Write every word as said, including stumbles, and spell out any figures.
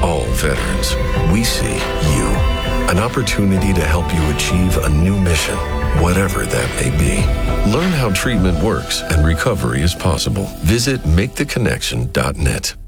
all veterans, we see you. An opportunity to help you achieve a new mission, whatever that may be. Learn how treatment works and recovery is possible. Visit make the connection dot net.